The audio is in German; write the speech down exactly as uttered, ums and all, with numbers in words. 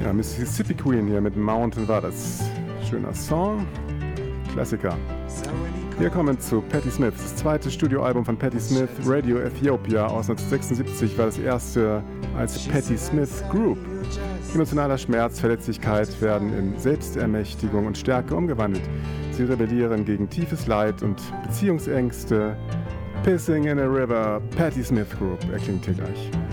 Ja, Mississippi Queen hier mit Mountain war das. Schöner Song. Klassiker. Wir kommen zu Patti Smith. Das zweite Studioalbum von Patti Smith, Radio Ethiopia aus neunzehnhundertsechsundsiebzig, war das erste als Patti Smith Group. Emotionaler Schmerz, Verletzlichkeit werden in Selbstermächtigung und Stärke umgewandelt. Sie rebellieren gegen tiefes Leid und Beziehungsängste. Pissing in a River, Patti Smith Group. Er klingt hier gleich.